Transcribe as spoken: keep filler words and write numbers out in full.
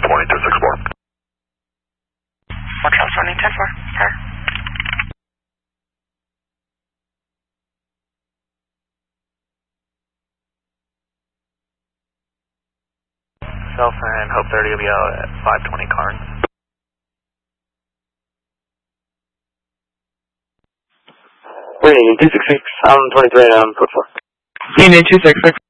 twenty-two six four. Montreal running ten four, sir. Self and Hope thirty will be out at five twenty Carnes. Union two six six, I'm twenty-three, I'm code four. Union two six six.